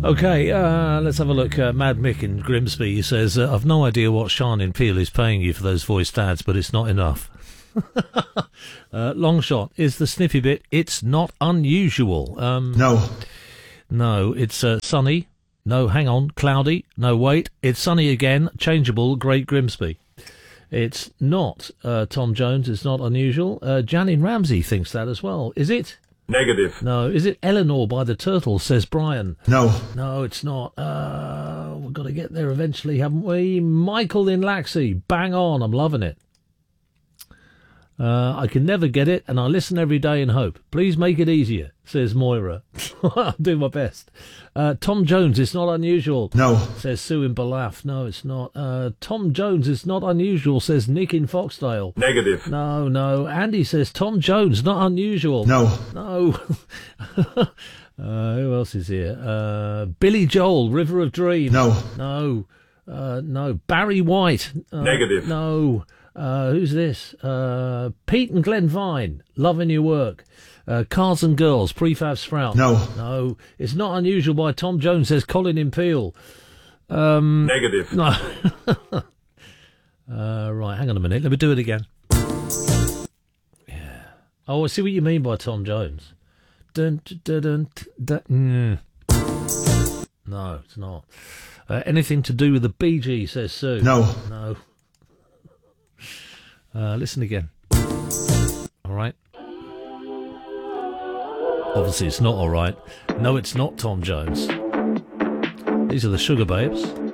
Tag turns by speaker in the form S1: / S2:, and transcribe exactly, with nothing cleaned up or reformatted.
S1: Okay, uh, let's have a look. Uh, Mad Mick in Grimsby, he says, uh, I've no idea what Sharnin Peel is paying you for those voiced ads, but it's not enough. uh, long shot, is the sniffy bit, it's not unusual. Um,
S2: no.
S1: No, it's uh, sunny. No, hang on, cloudy. No, wait, it's sunny again, changeable, Great Grimsby. It's not uh, Tom Jones, it's not unusual. Uh, Janine Ramsey thinks that as well. Is it?
S3: Negative.
S1: No. Is it Eleanor by the Turtles, says Brian?
S2: No.
S1: No, it's not. Uh, we've got to get there eventually, haven't we? Michael in Laxey. Bang on. I'm loving it. Uh, I can never get it, and I listen every day and hope. Please make it easier, says Moira. I'll do my best. Uh, Tom Jones, it's not unusual.
S2: No.
S1: Says Sue in Balaf. No, it's not. Uh, Tom Jones, it's not unusual, says Nick in Foxdale.
S3: Negative.
S1: No, no. Andy says Tom Jones, not unusual.
S2: No.
S1: No. uh, who else is here? Uh, Billy Joel, River of Dreams.
S2: No.
S1: No. Uh, no. Barry White. Uh,
S3: Negative.
S1: No. Uh, who's this? Uh, Pete and Glenn Vine, loving your work. Uh, Cars and Girls, Prefab Sprout.
S2: No.
S1: No. It's not unusual by Tom Jones, says Colin in Peel. Um,
S3: Negative.
S1: No. uh, right, hang on a minute. Let me do it again. Yeah. Oh, I see what you mean by Tom Jones. Dun, dun, dun, dun, dun. Mm. No, it's not. Uh, anything to do with the Bee Gees, says Sue.
S2: No.
S1: No. Uh, listen again. All right. Obviously, it's not all right. No, it's not Tom Jones. These are the Sugar Babes.